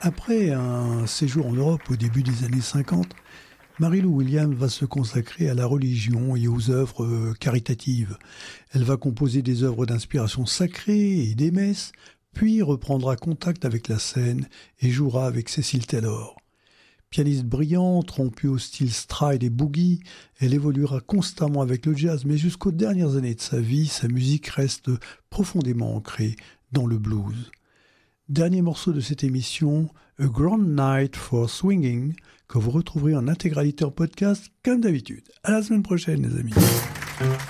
Après un séjour en Europe au début des années 50, Mary-Lou Williams va se consacrer à la religion et aux œuvres caritatives. Elle va composer des œuvres d'inspiration sacrée et des messes, puis reprendra contact avec la scène et jouera avec Cecil Taylor. Pianiste brillante, rompue au style stride et boogie, elle évoluera constamment avec le jazz, mais jusqu'aux dernières années de sa vie, sa musique reste profondément ancrée dans le blues. Dernier morceau de cette émission, A Grand Night for Swinging, que vous retrouverez en intégralité en podcast, comme d'habitude. À la semaine prochaine, les amis.